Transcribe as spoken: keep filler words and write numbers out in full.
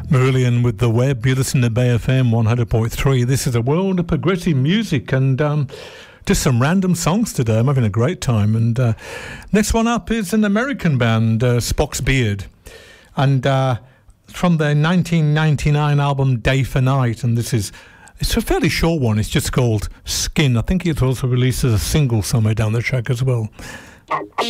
Marillion with The Web. You listen to Bay F M one hundred point three. This is a world of progressive music and um, just some random songs today. I'm having a great time. And uh, next one up is an American band, uh, Spock's Beard. And uh, from their nineteen ninety-nine album Day for Night. And this is, it's a fairly short one. It's just called Skin. I think it also released as a single somewhere down the track as well.